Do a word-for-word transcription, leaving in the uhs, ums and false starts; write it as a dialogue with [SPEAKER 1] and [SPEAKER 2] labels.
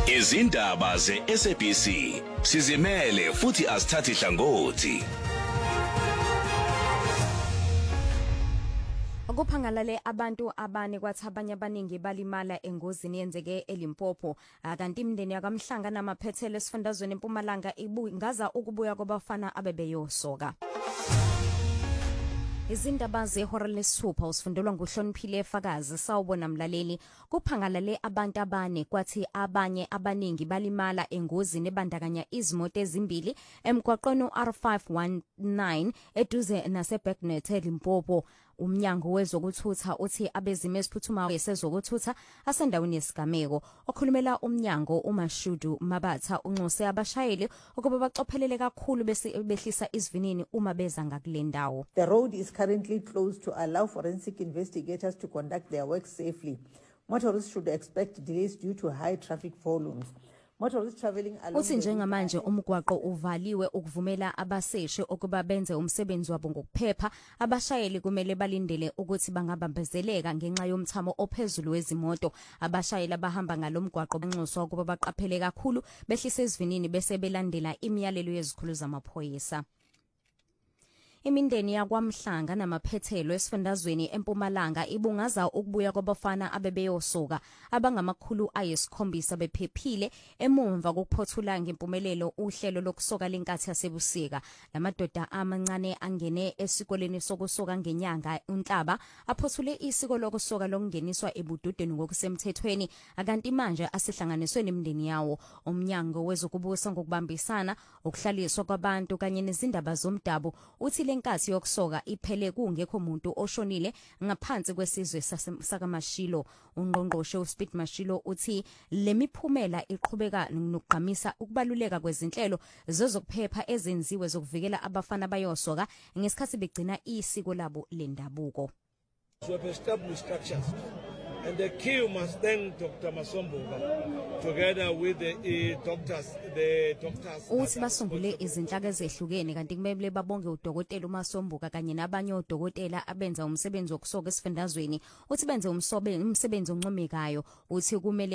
[SPEAKER 1] Izindaba ze-S A B C sizimele futhi asithathi hlangothi.
[SPEAKER 2] Okuphangalale abantu abane kwathi abanye abaningi balimala engozini yenzeke eLimpopo kanti imindeni yakamhlanga namaphethelo esifundazweni eMpumalanga ibungaza ukubuya kwabafana abebeyosoka. Izindaba zehora lesithupha usifundelwa nguHloniphile Efakazi sawubona mlaleli. Kuphangalale abantu abane kwathi abanye abaningi balimala engozini ebandakanya izimoto ezimbili emgwaqweni R five one nine eduze naseBacknet eLimpopo. Umnyango wezokuthutha uthi abezimo esiphuthumayo esezokuthutha asendaweni yesigameko. Okhulumela umnyango uMashudu Mabatha unxuse abashayeli ukuba bacophelele kakhulu bese behlisa isivinini uma beza ngakule ndawo.
[SPEAKER 3] The road is currently closed to allow forensic investigators to conduct their work safely. Motorists should expect delays due to high traffic volumes.
[SPEAKER 2] Uthi njengamanje umgwaqo uvaliwe ukuvumela abaseshi ukuba benze umsebenzi wabo ngokuphepha. Abashayeli kumele balindele ukuthi bangabambezeleka ngenxa yomthamo ophezulu wezimoto. Abashayeli abahamba ngalomgwaqo banxuswa ukuba baqaphele kakhulu behlise isivinini bese belandela imiyalelo yezikhulu zamaphoyisa. Imindeni yakwamhlanga namaphethelo esifundazweni eMpumalanga ibungaza ukubuya kwabafana abebeyosoka abangamakhulu ayisikhombisa bephephile emumva kokuphothula ngempumelelo uhlelo lokusoka lenkathi yasebusika. Lamadoda amancane angene esikoleni sokusoka ngenyanga uNhlaba aphothule isiko lokusoka lokungeniswa ebududeni ngokusemthethweni akanti manje asihlanganiswe nemindeni yawo. Umnyango wezokubusa ngokubambisana ukuhlaliswa kwabantu kanye nezindaba zomdabu uthi lenkathi yokusoka iphele kungekho umuntu oshonile ngaphansi kwesizwe sakaMashilo. Ungqongqoshe uSpeed Mashilo uthi lemiphumela iqhubeka nokugqamisa ukubaluleka kwezinhlelo zozokuphepha ezenziwe zokuvikela abafana bayosoka ngesikhathi begcina isiko labo lendabuko.
[SPEAKER 4] So we establish structures. And the key must thank Doctor Masomboka together with the uh, doctors, the doctors.
[SPEAKER 2] Uthi basungule izinhlaka ezehlukene kanti kumele babonge uDokotela uMasomboka kanye nabanye odokotela abenza umsebenzi wokusoka esifundazweni. Uthi benze umsebenzi oncomekayo. Uthi kumele